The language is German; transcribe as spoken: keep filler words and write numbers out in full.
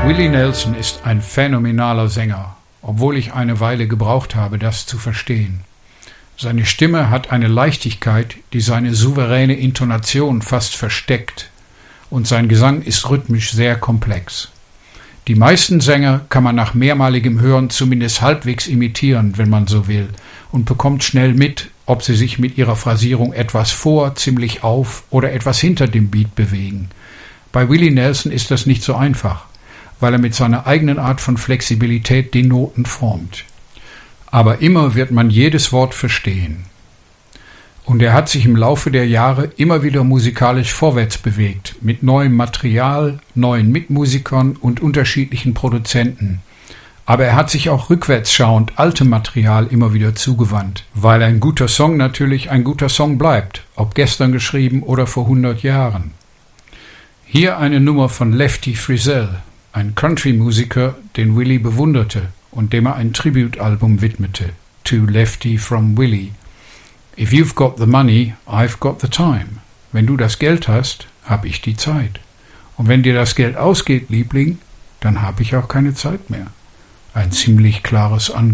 Willie Nelson ist ein phänomenaler Sänger, obwohl ich eine Weile gebraucht habe, das zu verstehen. Seine Stimme hat eine Leichtigkeit, die seine souveräne Intonation fast versteckt, und sein Gesang ist rhythmisch sehr komplex. Die meisten Sänger kann man nach mehrmaligem Hören zumindest halbwegs imitieren, wenn man so will, und bekommt schnell mit, ob sie sich mit ihrer Phrasierung etwas vor, ziemlich auf oder etwas hinter dem Beat bewegen. Bei Willie Nelson ist das nicht so einfach, weil er mit seiner eigenen Art von Flexibilität die Noten formt. Aber immer wird man jedes Wort verstehen. Und er hat sich im Laufe der Jahre immer wieder musikalisch vorwärts bewegt, mit neuem Material, neuen Mitmusikern und unterschiedlichen Produzenten. Aber er hat sich auch rückwärtsschauend altem Material immer wieder zugewandt, weil ein guter Song natürlich ein guter Song bleibt, ob gestern geschrieben oder vor hundert Jahren. Hier eine Nummer von Lefty Frizzell, ein Country-Musiker, den Willie bewunderte und dem er ein Tributalbum widmete, To Lefty from Willie. If you've got the money, I've got the time. Wenn du das Geld hast, hab ich die Zeit. Und wenn dir das Geld ausgeht, Liebling, dann hab ich auch keine Zeit mehr. Ein ziemlich klares Angebot.